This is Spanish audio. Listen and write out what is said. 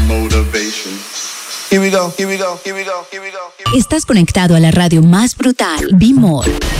Estás conectado a la radio más brutal, Be More.